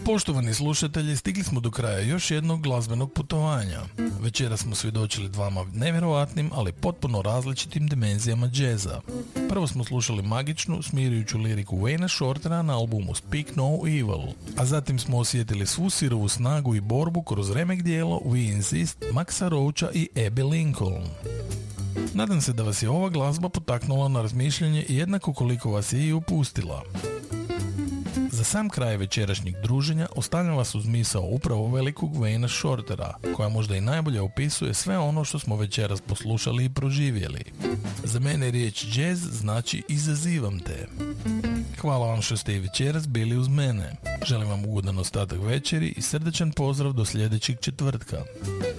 Poštovani slušatelji, stigli smo do kraja još jednog glazbenog putovanja. Večera smo svjedočili dvama nevjerojatnim, ali potpuno različitim dimenzijama džeza. Prvo smo slušali magičnu, smirujuću liriku Wayna Shortera na albumu Speak No Evil, a zatim smo osjetili svu sirovu snagu i borbu kroz remek dijelo We Insist Maxa Roacha i Abby Lincoln. Nadam se da vas je ova glazba potaknula na razmišljanje jednako koliko vas je i opustila. Za sam kraj večerašnjeg druženja ostavljam vas uz misao upravo velikog Wayna Shortera, koja možda i najbolje opisuje sve ono što smo večeras poslušali i proživjeli. Za mene riječ jazz znači izazivam te. Hvala vam što ste i večeras bili uz mene. Želim vam ugodan ostatak večeri i srdečan pozdrav do sljedećeg četvrtka.